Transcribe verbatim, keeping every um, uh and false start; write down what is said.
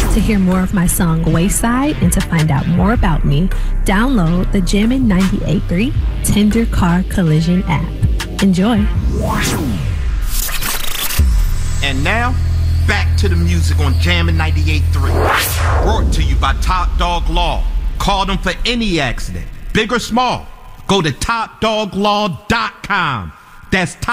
To hear more of my song Wayside and to find out more about me, download the Jammin' ninety-eight point three Tender Car Collision app. Enjoy. And now, back to the music on Jammin' ninety-eight point three. Brought to you by Top Dog Law. Call them for any accident, big or small. Go to top dog law dot com. That's top